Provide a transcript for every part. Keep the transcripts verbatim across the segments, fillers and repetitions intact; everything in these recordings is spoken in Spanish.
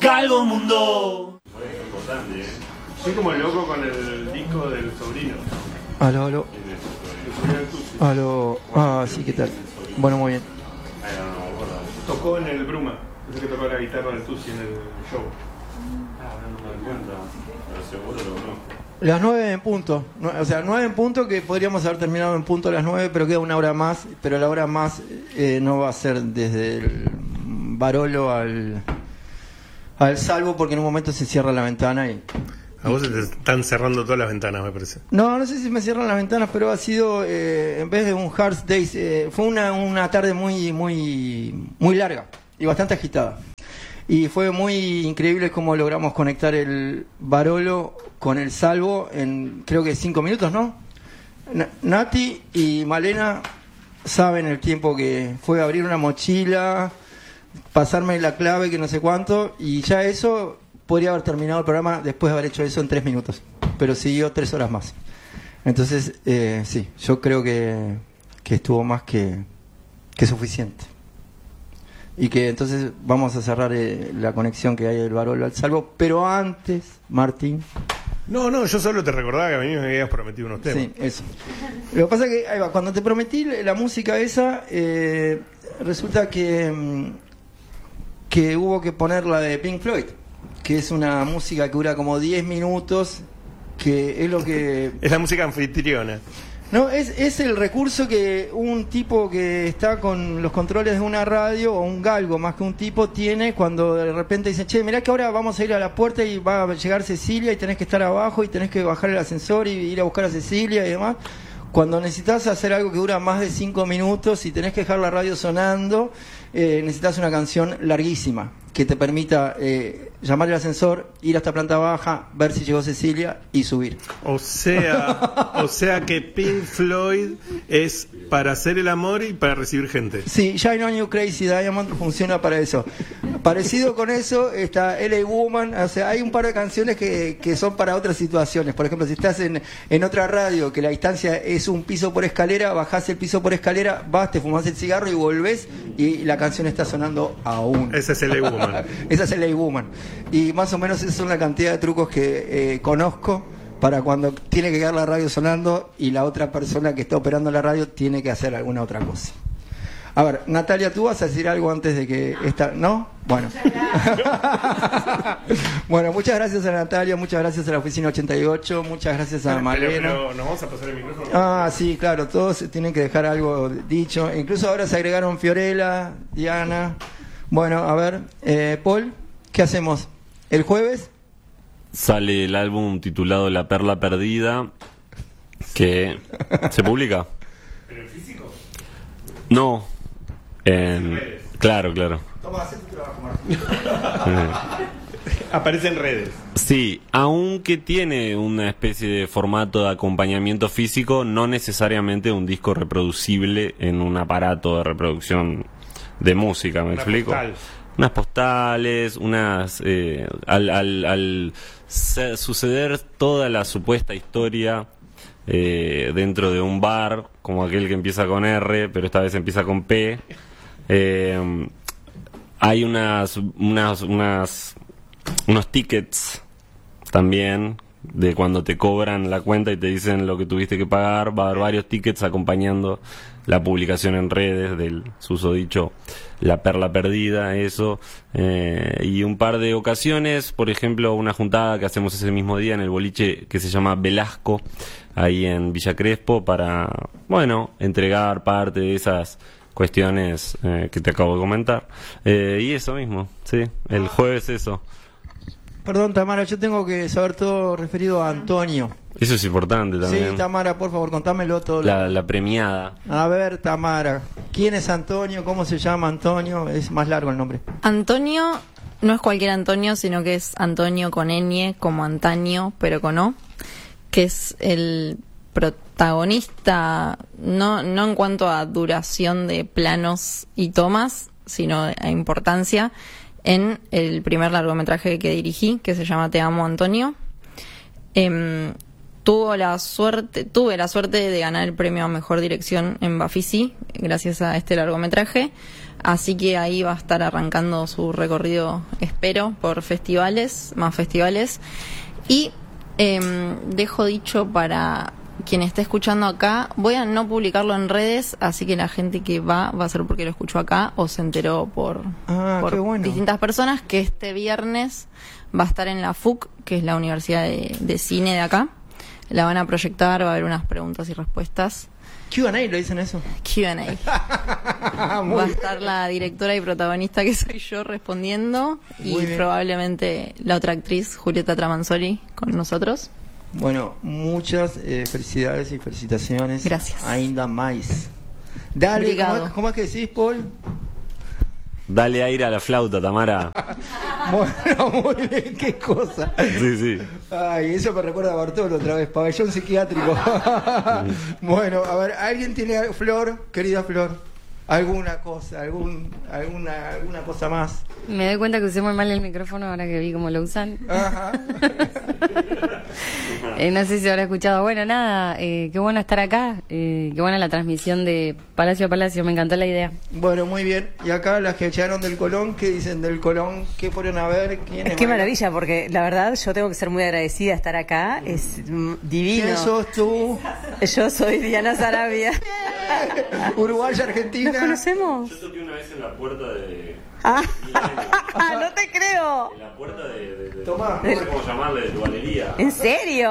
Galgo Mundo. Muy importante, ¿eh? Soy como loco con el disco del sobrino. Aló, aló. El sobrino del Tusi. Aló. Ah, sí, ¿qué tal? Bueno, muy bien. Ay, no, no me acuerdo. Tocó en el Bruma. Es el que tocó la guitarra del Tusi en el show. Ah, no me doy cuenta. Pero seguro lo conozco. Las nueve en punto. Nue- O sea, nueve en punto, que podríamos haber terminado en punto a las nueve, pero queda una hora más. Pero la hora más eh, no va a ser desde el Barolo al, al Salvo, porque en un momento se cierra la ventana y... A vos se te están cerrando todas las ventanas, me parece. No, no sé si me cierran las ventanas, pero ha sido, eh, en vez de un hard days, eh, fue una, una tarde muy, muy, muy larga y bastante agitada. Y fue muy increíble cómo logramos conectar el Barolo con el Salvo en, creo que cinco minutos, ¿no? Na- Nati y Malena saben el tiempo que fue abrir una mochila, pasarme la clave, que no sé cuánto, y ya eso... Podría haber terminado el programa después de haber hecho eso en tres minutos, pero siguió tres horas más. Entonces, eh, sí, yo creo que, que estuvo más que, que suficiente. Y que entonces vamos a cerrar eh, la conexión que hay del Barolo al Salvo, pero antes, Martín. No, no, yo solo te recordaba que a mí me habías prometido unos temas. Sí, eso. Lo que pasa es que, ahí va, cuando te prometí la música esa, eh, resulta que, mm, que hubo que poner la de Pink Floyd, que es una música que dura como diez minutos, que es lo que... Es la música anfitriona. No, es, es el recurso que un tipo que está con los controles de una radio, o un galgo más que un tipo, tiene cuando de repente dice, che, mirá que ahora vamos a ir a la puerta y va a llegar Cecilia y tenés que estar abajo y tenés que bajar el ascensor y ir a buscar a Cecilia y demás. Cuando necesitas hacer algo que dura más de cinco minutos y tenés que dejar la radio sonando, eh, necesitas una canción larguísima que te permita eh, llamar al ascensor, ir hasta planta baja, ver si llegó Cecilia y subir. O sea, o sea que Pink Floyd es para hacer el amor y para recibir gente. Sí, Shine On You Crazy Diamond funciona para eso. Parecido con eso está L A Woman. O sea, hay un par de canciones que, que son para otras situaciones. Por ejemplo, si estás en, en otra radio que la distancia es un piso por escalera, bajás el piso por escalera, vas, te fumás el cigarro y volvés y la canción está sonando aún. Ese es L A Woman. Esa es L A Woman. Y más o menos esa es una cantidad de trucos que eh, conozco para cuando tiene que quedar la radio sonando y la otra persona que está operando la radio tiene que hacer alguna otra cosa. A ver, Natalia, ¿tú vas a decir algo antes de que esta... ¿No? Bueno. Bueno, muchas gracias a Natalia, muchas gracias a la Oficina ochenta y ocho, muchas gracias a Pero, Malena. pero nos vamos a pasar el micrófono. Ah, sí, claro, todos tienen que dejar algo dicho. Incluso ahora se agregaron Fiorella, Diana. Bueno, a ver, eh, Paul, ¿qué hacemos? ¿El jueves? Sale el álbum titulado La Perla Perdida, que se publica. ¿Pero en físico? No, en... Claro, claro. Toma, haz tu trabajo, Martín. Aparece en redes. Sí, aunque tiene una especie de formato de acompañamiento físico, no necesariamente un disco reproducible en un aparato de reproducción de música, ¿me Una explico? postal. Unas postales, unas... Eh, al al, al se- suceder toda la supuesta historia eh, dentro de un bar, como aquel que empieza con R, pero esta vez empieza con P, eh, hay unas, unas, unas unos tickets también de cuando te cobran la cuenta y te dicen lo que tuviste que pagar. Va a haber varios tickets acompañando la publicación en redes del susodicho La Perla Perdida, eso, eh, y un par de ocasiones, por ejemplo una juntada que hacemos ese mismo día en el boliche que se llama Velasco, ahí en Villa Crespo, para, bueno, entregar parte de esas cuestiones eh, que te acabo de comentar, eh, y eso mismo, sí, el jueves eso. Perdón, Tamara, yo tengo que saber todo referido a Antonio. Eso es importante también. Sí, Tamara, por favor, contámelo todo. La, la premiada. A ver, Tamara, ¿quién es Antonio? ¿Cómo se llama Antonio? Es más largo el nombre. Antonio no es cualquier Antonio, sino que es Antonio con ñ, como antaño, pero con O, que es el protagonista, no, no en cuanto a duración de planos y tomas, sino a importancia, en el primer largometraje que dirigí, que se llama Te amo, Antonio. Eh, tuvo la suerte, tuve la suerte de ganar el premio a Mejor Dirección en Bafisi, gracias a este largometraje. Así que ahí va a estar arrancando su recorrido, espero, por festivales, más festivales. Y eh, dejo dicho para quien esté escuchando acá, voy a no publicarlo en redes, así que la gente que va, va a ser porque lo escuchó acá o se enteró por, Ah, por qué bueno. distintas personas, que este viernes va a estar en la F U C, que es la Universidad de, de Cine de acá. La van a proyectar, va a haber unas preguntas y respuestas. Q and A, ¿lo dicen eso? Q and A. Muy Va a bien. estar la directora y protagonista, que soy yo, respondiendo, y Muy bien. probablemente la otra actriz, Julieta Tramanzoli, con nosotros. Bueno, muchas eh, felicidades y felicitaciones. Gracias. Ainda más. Dale, Obrigado. ¿cómo, es- ¿cómo es que decís, Paul? Dale aire a la flauta, Tamara. Bueno, muy bien, qué cosa. Sí, sí. Ay, eso me recuerda a Bartolo otra vez, pabellón psiquiátrico. Bueno, a ver, ¿alguien tiene, Flor, querida Flor, alguna cosa, algún, alguna, alguna cosa más? Me doy cuenta que usé muy mal el micrófono ahora que vi cómo lo usan. Ajá. Eh, no sé si habrá escuchado. Bueno, nada, eh, qué bueno estar acá. Eh, qué buena la transmisión de Palacio a Palacio. Me encantó la idea. Bueno, muy bien. Y acá las que llegaron del Colón, ¿qué dicen del Colón? ¿Qué fueron a ver? ¿Quiénes Qué van? maravilla, porque la verdad yo tengo que ser muy agradecida de estar acá. Es mm, divino. ¿Quién sos tú? Yo soy Diana Sarabia. Uruguaya, Argentina. ¿Nos conocemos? Yo toqué una vez en la puerta de. Ah, no te creo. En la puerta de. de, de Tomá. no sé cómo llamarle, de tu galería. ¿En serio?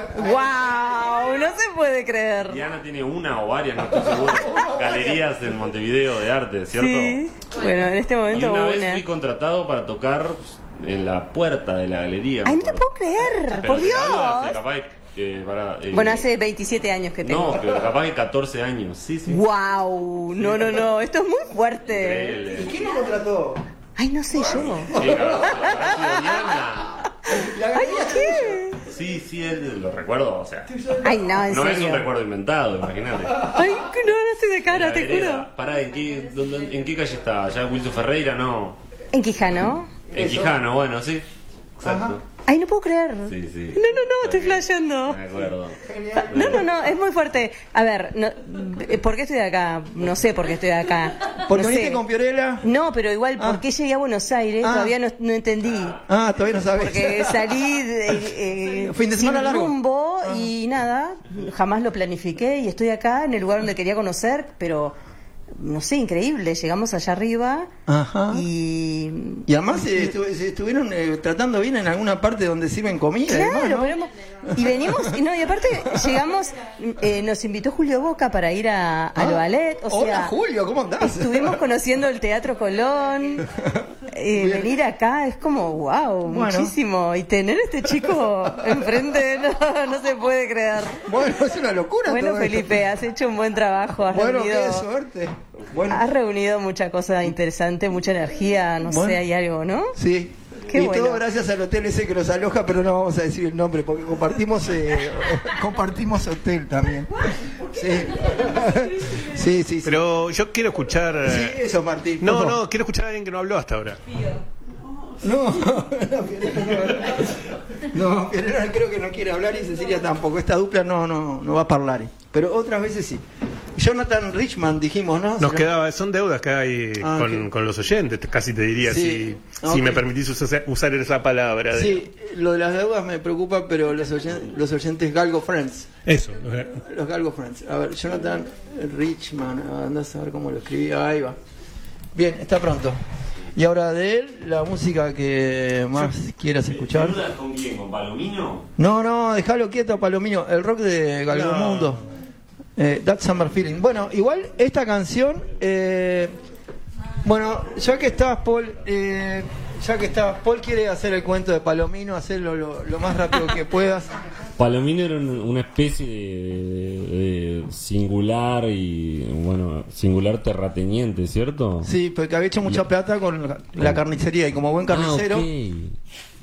¡Wow! No se puede creer. Diana tiene una o varias, no estoy seguro. Galerías en Montevideo de arte, ¿cierto? Sí. Bueno, en este Y momento una una. vez fui contratado para tocar en la puerta de la galería. Ay, me no te acuerdo. puedo creer. Pero Por te hablo hace Dios. capaz que, para, eh, Bueno, hace veintisiete años que tengo. No, pero capaz que catorce años. Sí, sí. ¡Wow! No, no, no. Esto es muy fuerte. Increíble. ¿Quién lo contrató? Ay, no sé yo. Sí, claro, habrá sido Diana. La Ay, galería ¿qué? Sí, sí, él lo recuerdo, o sea. Ay, no, en No es un serio. recuerdo inventado, imagínate. Ay, que no, no estoy de cara, La te vereda. juro. Pará, ¿en qué, dónde- ¿en qué calle está? ¿Allá Wilson Ferreira? No. En Quijano. En Quijano, bueno, sí. Exacto. Ay, no puedo creer. Sí, sí. No, no, no, estoy flasheando. Me acuerdo. No, no, no, es muy fuerte. A ver, no, ¿por qué estoy de acá? No sé por qué estoy de acá. ¿Por qué no viniste sé. con Fiorella? No, pero igual, ¿por Ah. qué llegué a Buenos Aires? Ah. Todavía no, no entendí. Ah, todavía no sabes. Porque salí de, eh, Fin de semana sin largo. rumbo y nada, jamás lo planifiqué y estoy acá en el lugar donde quería conocer, pero no sé, increíble. Llegamos allá arriba Ajá. y... Y además eh, estu- se estuvieron eh, tratando bien en alguna parte donde sirven comida. y demás, Claro, ¿no? pero hemos- y venimos, y no, y aparte llegamos, eh, nos invitó Julio Boca para ir a, al Ah, ballet, o hola, sea, Julio, ¿cómo andás? estuvimos conociendo el Teatro Colón, eh, Bien. venir acá es como wow, Bueno. muchísimo, y tener a este chico enfrente no, no se puede creer. Bueno, es una locura. Bueno, todo esto. Felipe, has hecho un buen trabajo, has Bueno, reunido, qué suerte. Bueno, has reunido mucha cosa interesante, mucha energía, no Bueno. sé, hay algo, ¿no? sí. Qué y bueno. todo gracias al hotel ese que nos aloja, pero no vamos a decir el nombre porque compartimos eh, compartimos hotel también. Sí. Sí, sí, sí. Pero yo quiero escuchar. Sí, eh, eso, Martín. No, por favor. no, quiero escuchar a alguien que no habló hasta ahora. No, no, Fiorella creo que no quiere hablar y Cecilia tampoco. Esta dupla no, no, no va a hablar. Pero otras veces sí. Jonathan Richman, dijimos, ¿no? Nos ¿Será? quedaba, son deudas que hay Ah, con, ok. con los oyentes, casi te diría, Sí. si, Ok. si me permitís usar, usar esa palabra. de- Sí, lo de las deudas me preocupa, pero los oyentes, los oyentes Galgo Friends. Eso. Los Galgo Friends. A ver, Jonathan Richman, anda a saber cómo lo escribí. Ahí va. Bien, está pronto. Y ahora de él, la música que más quieras escuchar. ¿Dudas con quién? ¿Con Palomino? No, no, déjalo quieto, Palomino. El rock de Galgomundo. Eh, That Summer Feeling. Bueno, igual esta canción. Eh, bueno, ya que estás, Paul. Eh, ya que estás, Paul quiere hacer el cuento de Palomino, hacerlo lo, lo más rápido que puedas. Palomino era un- una especie de, de- de singular y, bueno, singular terrateniente, ¿cierto? Sí, porque había hecho mucha plata con la, la carnicería y como buen carnicero. Ah, ok.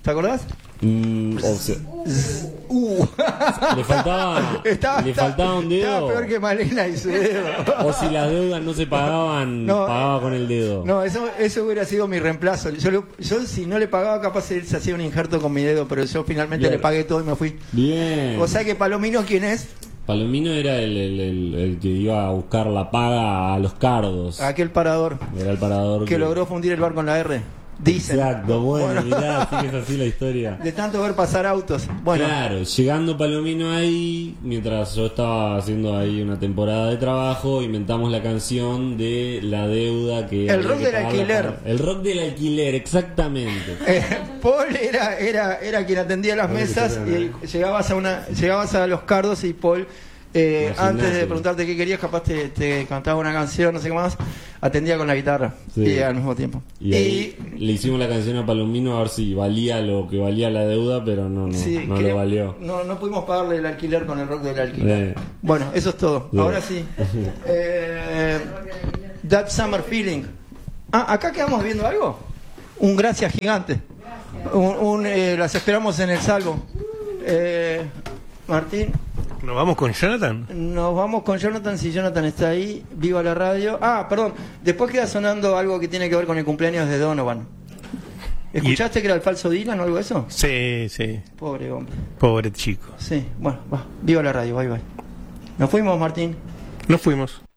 ¿Te acordás? Mm, o sea, Uh. le faltaba, Estaba- le estaba- faltaba un Estaba dedo. peor que Malena y su dedo. O si las deudas no se pagaban, No, pagaba con el dedo. No, eso, eso hubiera sido mi reemplazo. Yo, lo- yo si no le pagaba, capaz él se hacía un injerto con mi dedo, pero yo finalmente Bien. le pagué todo y me fui. Bien. O sea que Palomino, ¿quién es? Palomino era el, el, el- el que iba a buscar la paga a los cardos. Aquel parador Era el parador que logró fundir el barco en la R. Dicen. Exacto, bueno, Bueno. mirá, así que es así la historia. De tanto ver pasar autos. Bueno, Claro, llegando Palomino ahí, mientras yo estaba haciendo ahí una temporada de trabajo, inventamos la canción de la deuda que... El había rock que del pagarla alquiler. para- El rock del alquiler, exactamente. eh, Paul era, era, era quien atendía las mesas y llegabas a una, llegabas a los cardos y Paul, eh, Imaginate. antes de preguntarte qué querías, capaz te, te cantaba una canción, no sé qué más, atendía con la guitarra Sí. y al mismo tiempo. Y ahí le hicimos la canción a Palomino a ver si valía lo que valía la deuda, pero no, no, Sí, no creo- lo valió. No, no pudimos pagarle el alquiler con el rock del alquiler. Eh. Bueno, eso es todo. Bien. Ahora sí. Eh, That Summer Feeling. Ah, ¿acá quedamos viendo algo? Un gracias gigante. Un, un, eh, las esperamos en el salvo. Eh, Martín, ¿Nos vamos con Jonathan? nos vamos con Jonathan. Si Jonathan está ahí, viva la radio. Ah, perdón. Después queda sonando algo que tiene que ver con el cumpleaños de Donovan. ¿Escuchaste que era el falso Dylan o algo de eso? Sí, sí. Pobre hombre. Pobre chico. Sí, bueno, va. Viva la radio, bye bye. Nos fuimos, Martín. Nos fuimos.